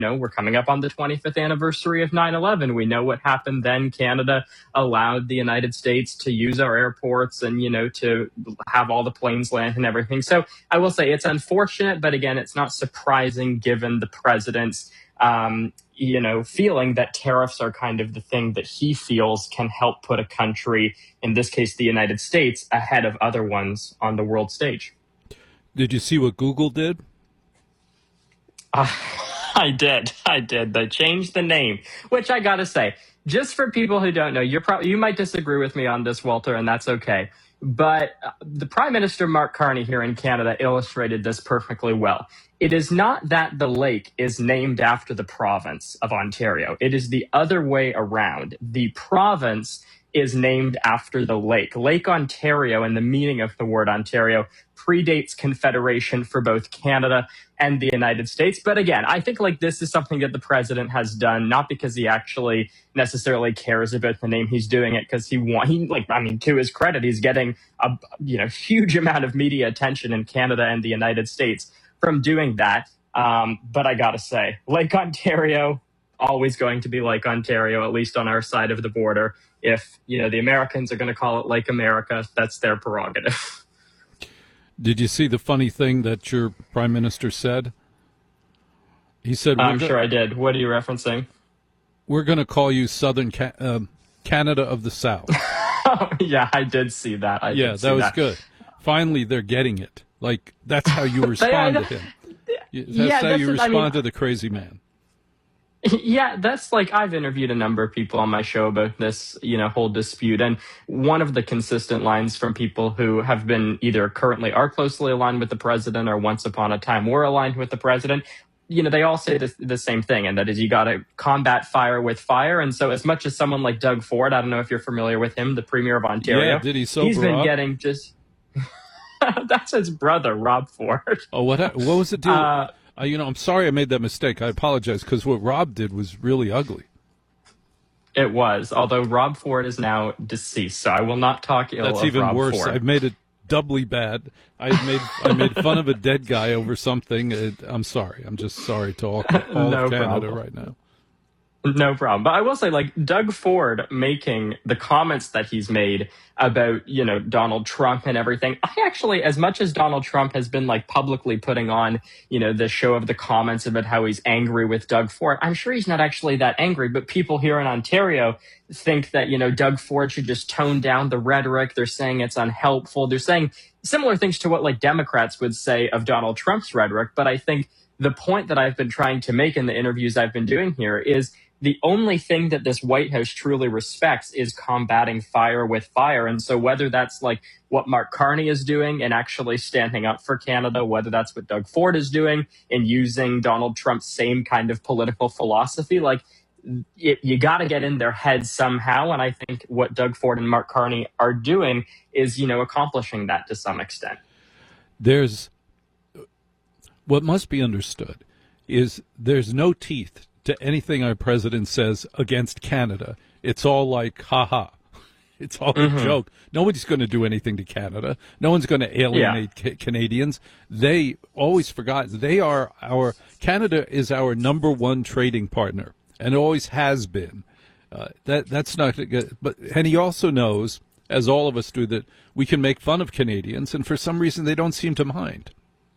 know, we're coming up on the 25th anniversary of 9/11. We know what happened then. Canada allowed the United States to use our airports and, you know, to have all the planes land and everything. So I will say it's unfortunate, but again, it's not surprising given the president's, you know, feeling that tariffs are kind of the thing that he feels can help put a country, in this case, the United States, ahead of other ones on the world stage. Did you see what Google did? I did. They changed the name, which I got to say, just for people who don't know, you might disagree with me on this, Walter, and that's okay. But the Prime Minister, Mark Carney, here in Canada, illustrated this perfectly well. It is not that the lake is named after the province of Ontario. It is the other way around. The province is named after the lake. Lake Ontario, and the meaning of the word Ontario, predates Confederation for both Canada and the United States. But again, I think like this is something that the president has done, not because he actually necessarily cares about the name. He's doing it because to his credit, he's getting a huge amount of media attention in Canada and the United States from doing that. But I gotta say, Lake Ontario, always going to be Lake Ontario, at least on our side of the border. If, the Americans are going to call it Lake America, that's their prerogative. Did you see the funny thing that your prime minister said? He said, I'm sure I did. What are you referencing? We're going to call you Southern Canada of the South. Oh, yeah, I did see that. That was good. Finally, they're getting it. Like, that's how you respond to him. That's how you respond to the crazy man. Yeah, that's like, I've interviewed a number of people on my show about this, whole dispute. And one of the consistent lines from people who have been either currently are closely aligned with the president or once upon a time were aligned with the president, they all say the same thing. And that is, you got to combat fire with fire. And so as much as someone like Doug Ford, I don't know if you're familiar with him, the premier of Ontario. Yeah, did he sober He's been up? getting just... That's his brother, Rob Ford. Oh, what was the deal? I'm sorry I made that mistake. I apologize, because what Rob did was really ugly. It was, although Rob Ford is now deceased, so I will not talk ill of Rob Ford. That's even worse. I've made it doubly bad. I made fun of a dead guy over something. I'm sorry. I'm just sorry to all of Canada right now. No problem. But I will say, like, Doug Ford making the comments that he's made about, Donald Trump and everything. I actually, as much as Donald Trump has been like publicly putting on, the show of the comments about how he's angry with Doug Ford, I'm sure he's not actually that angry. But people here in Ontario think that, Doug Ford should just tone down the rhetoric. They're saying it's unhelpful. They're saying similar things to what like Democrats would say of Donald Trump's rhetoric. But I think the point that I've been trying to make in the interviews I've been doing here is the only thing that this White House truly respects is combating fire with fire. And so whether that's like what Mark Carney is doing and actually standing up for Canada, whether that's what Doug Ford is doing and using Donald Trump's same kind of political philosophy, like you got to get in their heads somehow. And I think what Doug Ford and Mark Carney are doing is, accomplishing that to some extent. What must be understood is there's no teeth to anything our president says against Canada. It's all like, ha-ha. It's all a joke. Nobody's going to do anything to Canada. No one's going to alienate Canadians. They always forgot. Canada is our number one trading partner, and always has been. That's not good. And he also knows, as all of us do, that we can make fun of Canadians, and for some reason they don't seem to mind.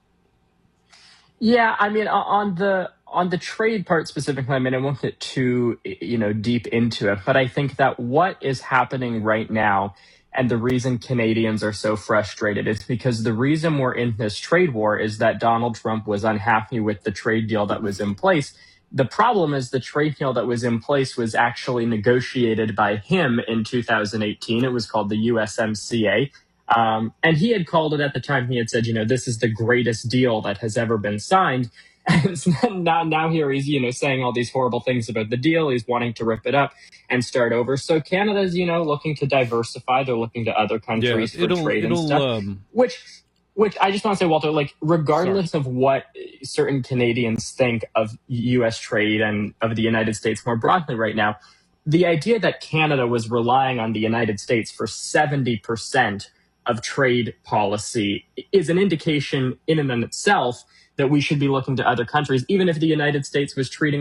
Yeah, I mean, on the trade part specifically, I won't get too, deep into it, but I think that what is happening right now and the reason Canadians are so frustrated is because the reason we're in this trade war is that Donald Trump was unhappy with the trade deal that was in place. The problem is the trade deal that was in place was actually negotiated by him in 2018. It was called the USMCA. And he had called it at the time, he had said, this is the greatest deal that has ever been signed. And now here he's, saying all these horrible things about the deal. He's wanting to rip it up and start over. So Canada's, looking to diversify. They're looking to other countries for trade and stuff. Which I just want to say, Walter, like, regardless of what certain Canadians think of U.S. trade and of the United States more broadly right now, the idea that Canada was relying on the United States for 70% of trade policy is an indication in and of itself that we should be looking to other countries, even if the United States was treating